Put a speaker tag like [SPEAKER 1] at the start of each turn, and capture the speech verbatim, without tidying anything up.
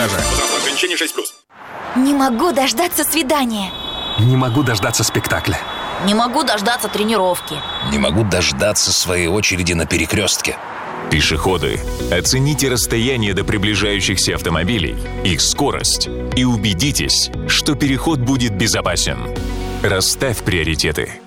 [SPEAKER 1] продаже.
[SPEAKER 2] Ограничение шесть плюс.
[SPEAKER 3] Не могу дождаться свидания.
[SPEAKER 1] Не могу дождаться спектакля.
[SPEAKER 3] Не могу дождаться тренировки.
[SPEAKER 4] Не могу дождаться своей очереди на перекрестке.
[SPEAKER 5] Пешеходы, оцените расстояние до приближающихся автомобилей, их скорость и убедитесь, что переход будет безопасен. Расставь приоритеты.